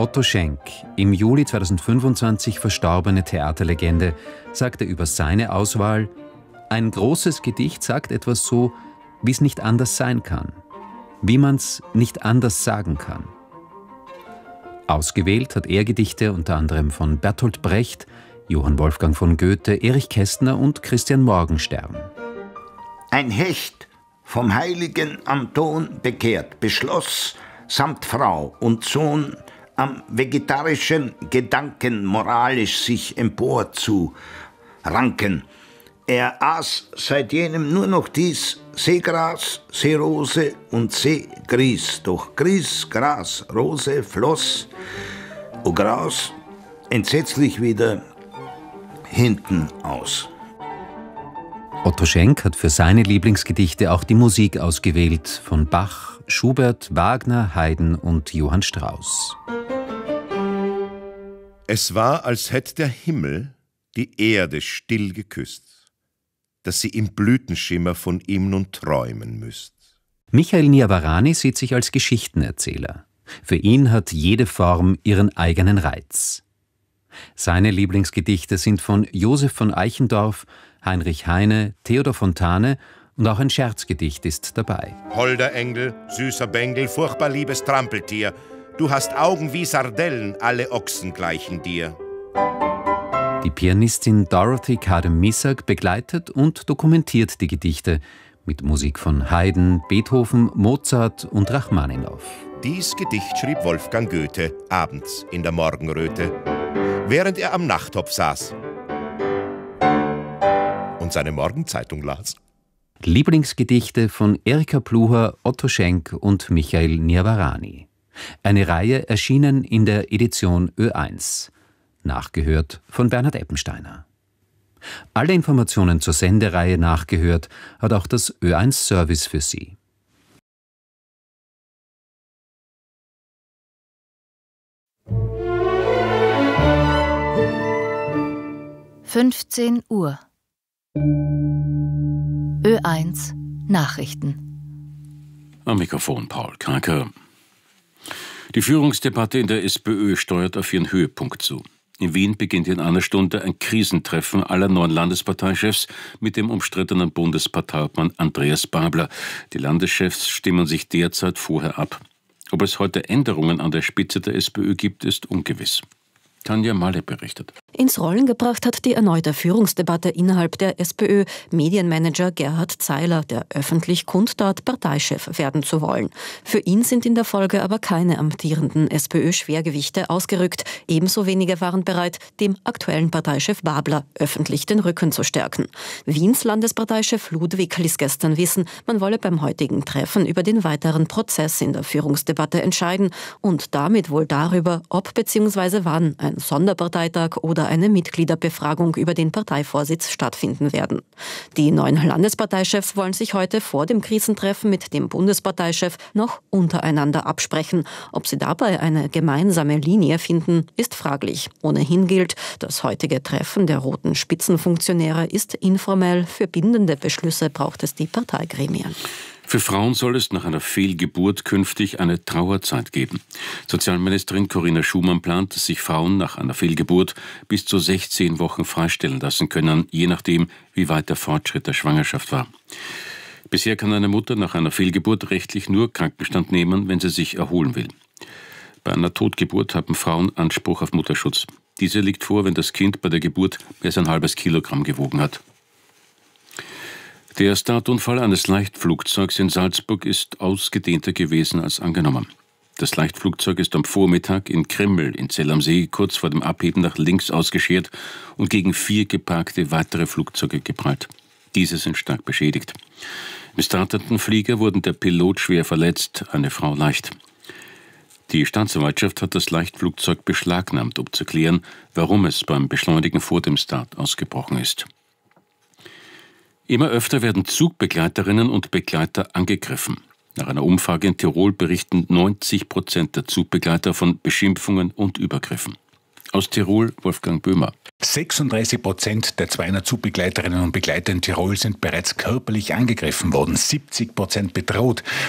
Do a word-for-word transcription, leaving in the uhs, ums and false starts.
Otto Schenk, im Juli zweitausendfünfundzwanzig verstorbene Theaterlegende, sagte über seine Auswahl: Ein großes Gedicht sagt etwas so, wie es nicht anders sein kann, wie man's nicht anders sagen kann. Ausgewählt hat er Gedichte unter anderem von Bertolt Brecht, Johann Wolfgang von Goethe, Erich Kästner und Christian Morgenstern. Ein Hecht, vom heiligen Anton bekehrt, beschloss, samt Frau und Sohn am vegetarischen Gedanken moralisch sich empor zu ranken. Er aß seit jenem nur noch dies Seegras, Seerose und Seegries. Doch Gries, Gras, Rose floss, o Graus, entsetzlich wieder hinten aus. Otto Schenk hat für seine Lieblingsgedichte auch die Musik ausgewählt von Bach, Schubert, Wagner, Haydn und Johann Strauss. Es war, als hätte der Himmel die Erde still geküsst, dass sie im Blütenschimmer von ihm nun träumen müsst. Michael Niavarani sieht sich als Geschichtenerzähler. Für ihn hat jede Form ihren eigenen Reiz. Seine Lieblingsgedichte sind von Josef von Eichendorff, Heinrich Heine, Theodor Fontane und auch ein Scherzgedicht ist dabei. Holder Engel, süßer Bengel, furchtbar liebes Trampeltier, du hast Augen wie Sardellen, alle Ochsen gleichen dir. Die Pianistin Dorothy Kadem-Missak begleitet und dokumentiert die Gedichte mit Musik von Haydn, Beethoven, Mozart und Rachmaninow. Dies Gedicht schrieb Wolfgang Goethe abends in der Morgenröte, während er am Nachttopf saß und seine Morgenzeitung las. Lieblingsgedichte von Erika Pluher, Otto Schenk und Michael Niavarani. Eine Reihe erschienen in der Edition Ö eins. Nachgehört von Bernhard Eppensteiner. Alle Informationen zur Sendereihe Nachgehört hat auch das Ö eins Service für Sie. fünfzehn Uhr. Ö eins Nachrichten. Am Mikrofon Paul Kraker. Die Führungsdebatte in der SPÖ steuert auf ihren Höhepunkt zu. In Wien beginnt in einer Stunde ein Krisentreffen aller neuen Landesparteichefs mit dem umstrittenen Bundesparteiobmann Andreas Babler. Die Landeschefs stimmen sich derzeit vorher ab. Ob es heute Änderungen an der Spitze der SPÖ gibt, ist ungewiss. Tanja Malle berichtet. Ins Rollen gebracht hat die erneute Führungsdebatte innerhalb der SPÖ Medienmanager Gerhard Zeiler, der öffentlich kundtat, Parteichef werden zu wollen. Für ihn sind in der Folge aber keine amtierenden SPÖ-Schwergewichte ausgerückt. Ebenso wenige waren bereit, dem aktuellen Parteichef Babler öffentlich den Rücken zu stärken. Wiens Landesparteichef Ludwig ließ gestern wissen, man wolle beim heutigen Treffen über den weiteren Prozess in der Führungsdebatte entscheiden und damit wohl darüber, ob bzw. wann ein Sonderparteitag oder eine Mitgliederbefragung über den Parteivorsitz stattfinden werden. Die neuen Landesparteichefs wollen sich heute vor dem Krisentreffen mit dem Bundesparteichef noch untereinander absprechen. Ob sie dabei eine gemeinsame Linie finden, ist fraglich. Ohnehin gilt, das heutige Treffen der roten Spitzenfunktionäre ist informell. Für bindende Beschlüsse braucht es die Parteigremien. Für Frauen soll es nach einer Fehlgeburt künftig eine Trauerzeit geben. Sozialministerin Corinna Schumann plant, dass sich Frauen nach einer Fehlgeburt bis zu sechzehn Wochen freistellen lassen können, je nachdem, wie weit der Fortschritt der Schwangerschaft war. Bisher kann eine Mutter nach einer Fehlgeburt rechtlich nur Krankenstand nehmen, wenn sie sich erholen will. Bei einer Totgeburt haben Frauen Anspruch auf Mutterschutz. Dieser liegt vor, wenn das Kind bei der Geburt mehr als ein halbes Kilogramm gewogen hat. Der Startunfall eines Leichtflugzeugs in Salzburg ist ausgedehnter gewesen als angenommen. Das Leichtflugzeug ist am Vormittag in Krimmel in Zell am See kurz vor dem Abheben nach links ausgeschert und gegen vier geparkte weitere Flugzeuge geprallt. Diese sind stark beschädigt. Im startenden Flieger wurden der Pilot schwer verletzt, eine Frau leicht. Die Staatsanwaltschaft hat das Leichtflugzeug beschlagnahmt, um zu klären, warum es beim Beschleunigen vor dem Start ausgebrochen ist. Immer öfter werden Zugbegleiterinnen und Begleiter angegriffen. Nach einer Umfrage in Tirol berichten neunzig Prozent der Zugbegleiter von Beschimpfungen und Übergriffen. Aus Tirol, Wolfgang Böhmer. sechsunddreißig Prozent der zweihundert Zugbegleiterinnen und Begleiter in Tirol sind bereits körperlich angegriffen worden, siebzig Prozent bedroht.